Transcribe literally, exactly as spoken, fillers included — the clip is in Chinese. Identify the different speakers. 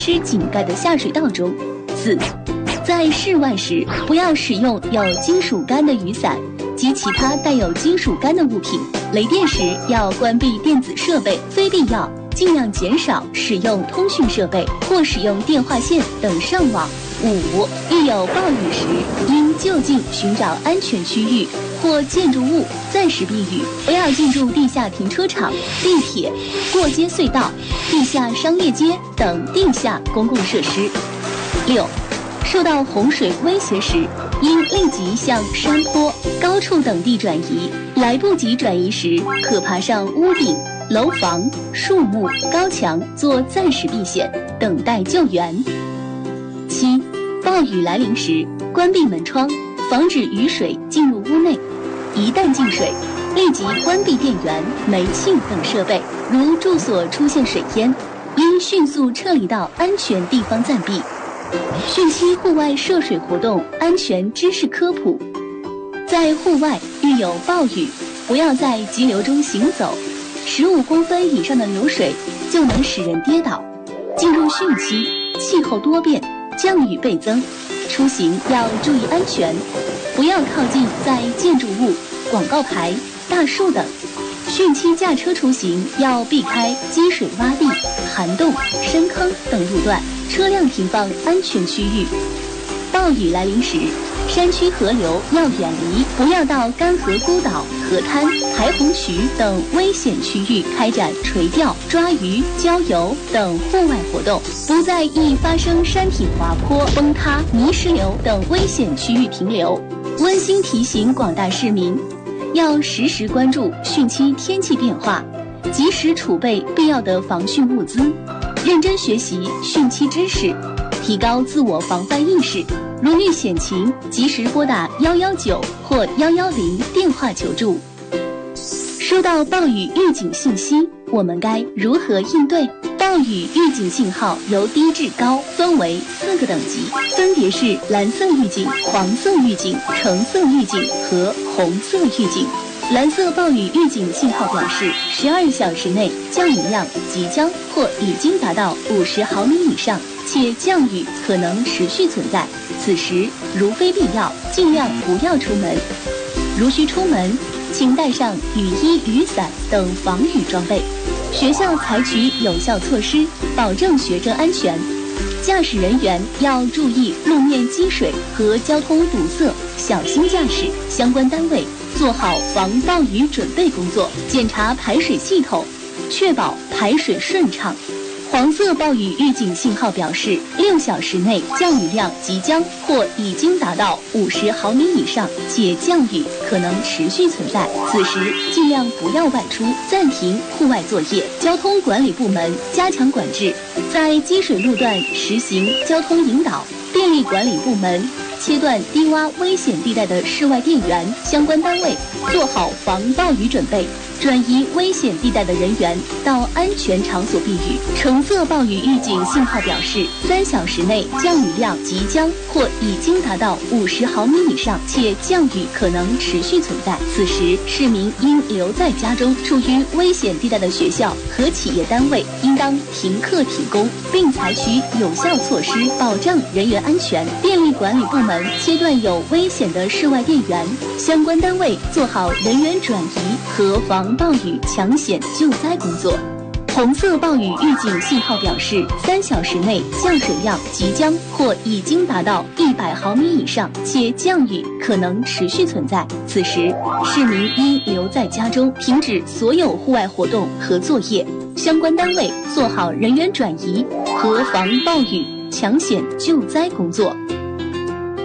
Speaker 1: 施井盖的下水道中。四，在室外时不要使用有金属杆的雨伞及其他带有金属杆的物品。雷电时要关闭电子设备，非必要尽量减少使用通讯设备或使用电话线等上网。五，遇有暴雨时，应就近寻找安全区域或建筑物暂时避雨，不要进入地下停车场、地铁、过街隧道、地下商业街等地下公共设施。六，受到洪水威胁时，应立即向山坡、高处等地转移。来不及转移时，可爬上屋顶、楼房、树木、高墙做暂时避险，等待救援。七，暴雨来临时，关闭门窗，防止雨水进入屋内。一旦进水，立即关闭电源、煤气等设备。如住所出现水淹，应迅速撤离到安全地方暂避。汛期户外涉水活动安全知识科普：在户外遇有暴雨，不要在急流中行走，十五公分以上的流水就能使人跌倒。进入汛期，气候多变，降雨倍增，出行要注意安全，不要靠近在建筑物、广告牌、大树等。汛期驾车出行要避开积水洼地、涵洞、深坑等路段，车辆停放安全区域。暴雨来临时，山区河流要远离，不要到干涸孤岛、河滩、排洪渠等危险区域开展垂钓、抓鱼、郊游等户外活动，不在易发生山体滑坡、崩塌、泥石流等危险区域停留。温馨提醒广大市民，要时时关注汛期天气变化，及时储备必要的防汛物资，认真学习汛期知识，提高自我防范意识。如遇险情，及时拨打一一九或一一零电话求助。收到暴雨预警信息，我们该如何应对？暴雨预警信号由低至高分为四个等级，分别是蓝色预警、黄色预警、橙色预警和红色预警。蓝色暴雨预警信号表示，十二小时内降雨量即将或已经达到五十毫米以上，且降雨可能持续存在。此时如非必要，尽量不要出门。如需出门，请带上雨衣、雨伞等防雨装备。学校采取有效措施，保证学生安全。驾驶人员要注意路面积水和交通堵塞，小心驾驶。相关单位做好防暴雨准备工作，检查排水系统，确保排水顺畅。黄色暴雨预警信号表示，六小时内降雨量即将或已经达到五十毫米以上，且降雨可能持续存在。此时尽量不要外出，暂停户外作业。交通管理部门加强管制，在积水路段实行交通引导。电力管理部门切断低洼危险地带的室外电源，相关单位做好防暴雨准备，转移危险地带的人员到安全场所避雨。橙色暴雨预警信号表示，三小时内降雨量即将或已经达到五十毫米以上，且降雨可能持续存在。此时市民应留在家中，处于危险地带的学校和企业单位应当停课停工，并采取有效措施保障人员安全。电力管理部门切断有危险的室外电源，相关单位做好人员转移和防暴雨抢险救灾工作。红色暴雨预警信号表示，三小时内降水量即将或已经达到一百毫米以上，且降雨可能持续存在。此时市民应留在家中，停止所有户外活动和作业。相关单位做好人员转移和防暴雨抢险救灾工作。